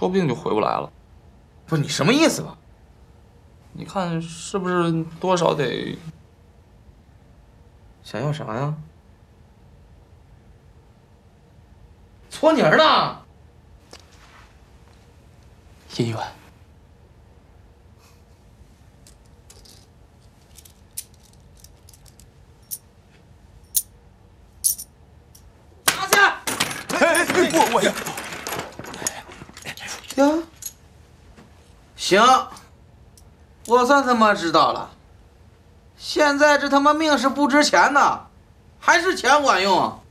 说不定就回不来了。 不是你什么意思吧？ 你看是不是多少得想要啥呀？搓泥儿呢？ 姻缘？ 拿下！ 我呀， 呀，行，我算他妈知道了。现在这他妈命是不值钱的，还是钱管用啊？